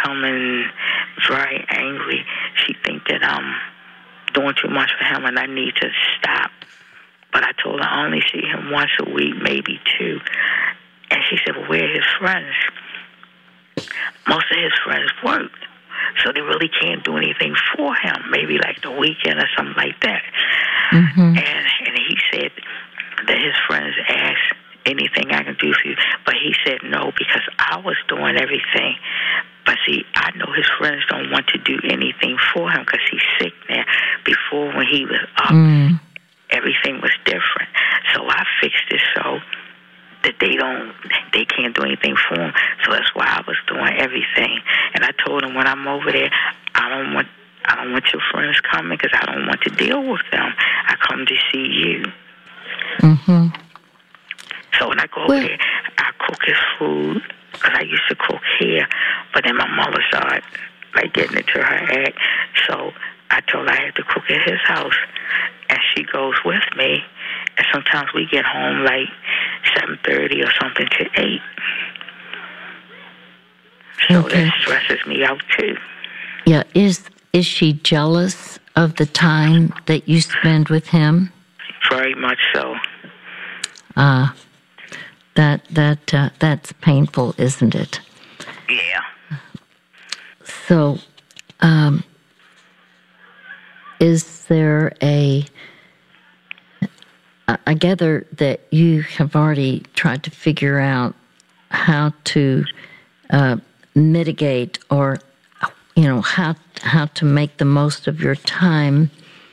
coming very angry. She think that I'm doing too much for him and I need to stop. But I told her I only see him once a week, maybe two. And she said, well, where are his friends? Most of his friends work, so they really can't do anything for him, maybe like the weekend or something like that. Mm-hmm. And he said that his friends asked anything I can do for you, but he said no because I was doing everything. But see, I know his friends don't want to do anything for him because he's sick now. Before, when he was up, everything was different. So I fixed it so that they can't do anything for him. So that's why I was doing everything. And I told him when I'm over there, I don't want your friends coming because I don't want to deal with them. I come to see you. Mm-hmm. So when I go over there, I cook his food because I used to cook here. But then my mother started like getting into her act. So I told her I had to cook at his house. And she goes with me. And sometimes we get home like 7:30 or something to 8. So that stresses me out too. Yeah, is she jealous of the time that you spend with him? Very much so. That's painful, isn't it? Yeah. So, is there I gather that you have already tried to figure out how to mitigate or, how to make the most of your time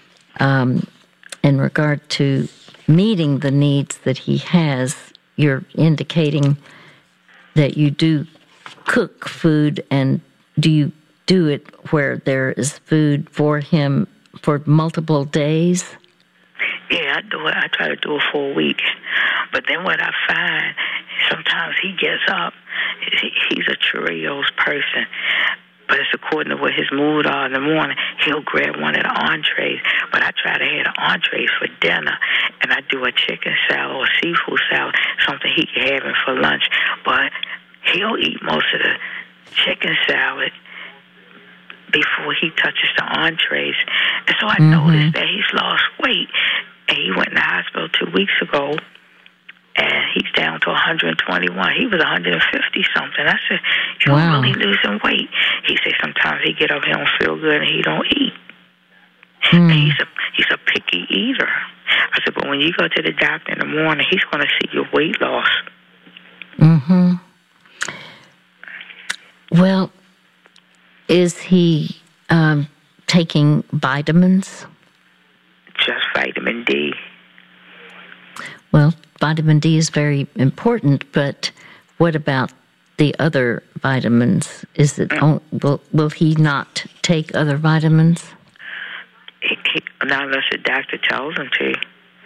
in regard to meeting the needs that he has. You're indicating that you do cook food, and do you do it where there is food for him for multiple days? Yeah, I do it. I try to do it for a week. But then what I find, sometimes he gets up. He's a Cheerios person. But it's according to what his mood are in the morning. He'll grab one of the entrees. But I try to have the entrees for dinner. And I do a chicken salad or seafood salad, something he can have in for lunch. But he'll eat most of the chicken salad before he touches the entrees. And so I noticed that he's lost weight. And he went in the hospital 2 weeks ago, and he's down to 121. He was 150-something. I said, you're really losing weight. He said sometimes he get up, he don't feel good, and he don't eat. And he's a picky eater. I said, but when you go to the doctor in the morning, he's going to see your weight loss. Mm-hmm. Well, is he taking vitamins? Just vitamin D. Well, vitamin D is very important, but what about the other vitamins? Is it will he not take other vitamins? Not unless the doctor tells him to.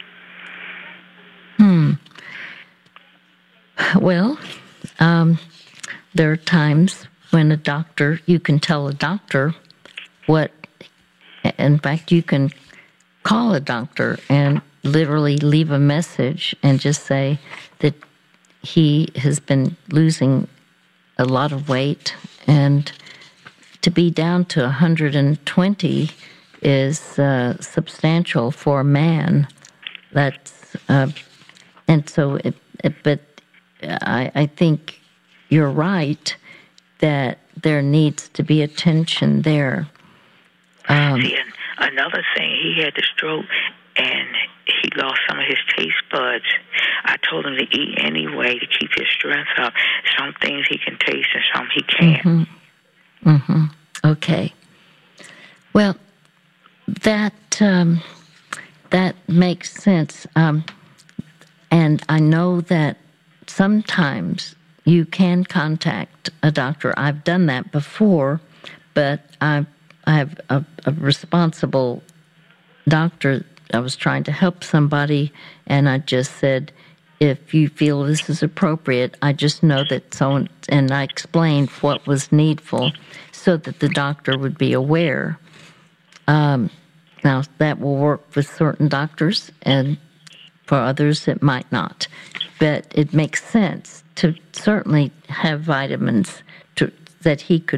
Well, there are times when you can tell a doctor what. In fact, you can call a doctor and literally leave a message and just say that he has been losing a lot of weight, and to be down to 120 is substantial for a man. That's and so. But I think you're right that there needs to be attention there. See, another thing, he had the stroke and he lost some of his taste buds. I told him to eat anyway to keep his strength up. Some things he can taste and some he can't. Okay. Well, that makes sense. And I know that sometimes you can contact a doctor. I've done that before, but I have a responsible doctor. I was trying to help somebody, and I just said, if you feel this is appropriate, I just know that so, and I explained what was needful so that the doctor would be aware. Now, that will work with certain doctors, and for others it might not. But it makes sense to certainly have vitamins that he could